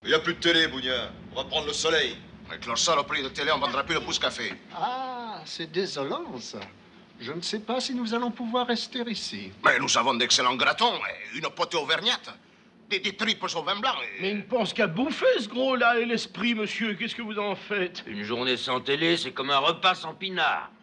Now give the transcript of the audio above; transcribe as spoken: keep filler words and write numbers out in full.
Il n'y a plus de télé, Bougna. On va prendre le soleil. Avec leur saloperie de télé, on vendra plus le pouce-café. Ah, c'est désolant, ça. Je ne sais pas si nous allons pouvoir rester ici. Mais nous avons d'excellents gratons, et une potée auvergnate, des, des tripes au vin blanc. Et... Mais il ne pense qu'à bouffer, ce gros-là, et l'esprit, monsieur. Qu'est-ce que vous en faites? Une journée sans télé, c'est comme un repas sans pinard.